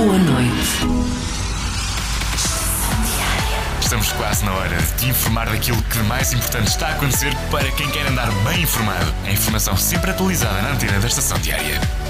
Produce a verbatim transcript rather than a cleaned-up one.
Boa noite. Estamos quase na hora de te informar daquilo que de mais importante está a acontecer para quem quer andar bem informado. A informação sempre atualizada na antena da Estação Diária.